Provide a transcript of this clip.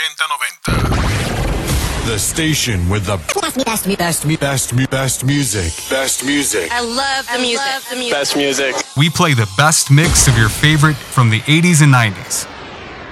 9090. The station with the best music. Best music. I love the music. Best music. We play the best mix of your favorite from the 80s and 90s.